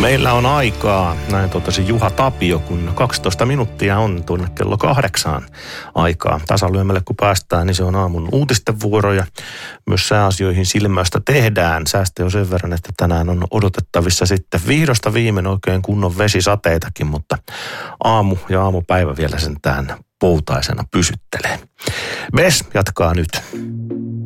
Meillä on aikaa, näin totesi Juha Tapio, kun 12 minuuttia on tuonne kello 8 aikaa. Tasalyömälle kun päästään, niin se on aamun uutisten vuoro ja myös sääasioihin silmästä tehdään. Säästä jo sen verran, että tänään on odotettavissa sitten vihdosta viimein oikein kunnon vesisateitakin, mutta aamu ja aamupäivä vielä sentään poutaisena pysyttelee. Ves jatkaa nyt.